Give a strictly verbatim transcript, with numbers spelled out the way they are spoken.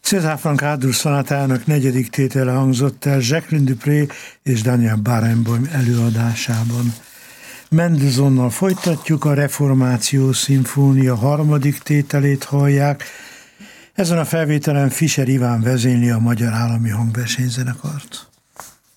César Franck Ádur szonátájának negyedik tétele hangzott el Jacqueline Dupré és Daniel Barenboim előadásában. Mendelssohnnal folytatjuk, a Reformáció szimfónia harmadik tételét hallják. Ezen a felvételen Fischer Iván vezényli a Magyar Állami Hangversenyzenekart.